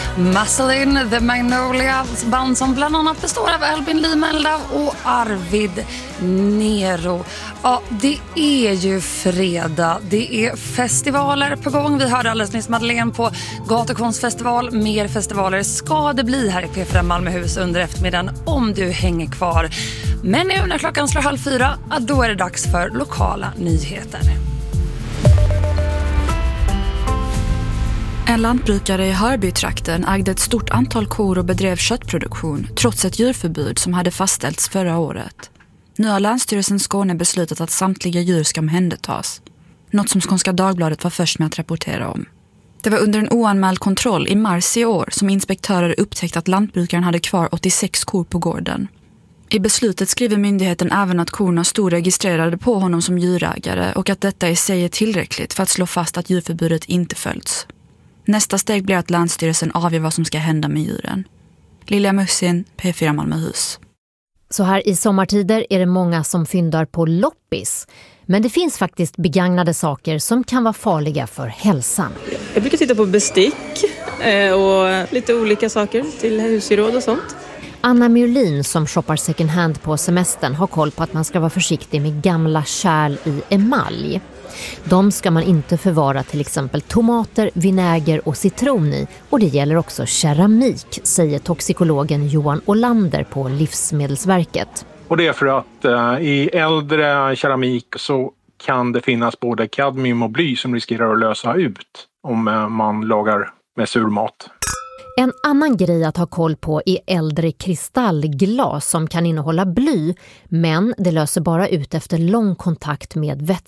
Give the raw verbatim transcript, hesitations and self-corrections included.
Muscle The Magnolia, band som bland annat består av Albin Limelda och Arvid Nero. Ja, det är ju fredag. Det är festivaler på gång. Vi hörde alldeles nyss Madeleine på Gatukonstfestival. Mer festivaler ska det bli här i P fyra Malmöhus under eftermiddagen om du hänger kvar. Men nu när klockan slår halv fyra, då är det dags för lokala nyheter. En lantbrukare i Hörbytrakten ägde ett stort antal kor och bedrev köttproduktion trots ett djurförbud som hade fastställts förra året. Nu har Länsstyrelsen Skåne beslutat att samtliga djur ska omhändertas. Något som Skånska Dagbladet var först med att rapportera om. Det var under en oanmäld kontroll i mars i år som inspektörer upptäckte att lantbrukaren hade kvar åttiosex kor på gården. I beslutet skriver myndigheten även att korna stod registrerade på honom som djurägare och att detta i sig är tillräckligt för att slå fast att djurförbudet inte följts. Nästa steg blir att Länsstyrelsen avgör vad som ska hända med djuren. Lilja Mussin, P fyra Malmöhus. Så här i sommartider är det många som fyndar på loppis. Men det finns faktiskt begagnade saker som kan vara farliga för hälsan. Jag brukar titta på bestick och lite olika saker till husgeråd och sånt. Anna Myrlin som shoppar second hand på semestern har koll på att man ska vara försiktig med gamla kärl i emalj. De ska man inte förvara till exempel tomater, vinäger och citron i, och det gäller också keramik, säger toxikologen Johan Olander på Livsmedelsverket. Och det är för att eh, i äldre keramik så kan det finnas både kadmium och bly som riskerar att lösa ut om eh, man lagar med surmat. En annan grej att ha koll på är äldre kristallglas som kan innehålla bly, men det löser bara ut efter lång kontakt med vätska.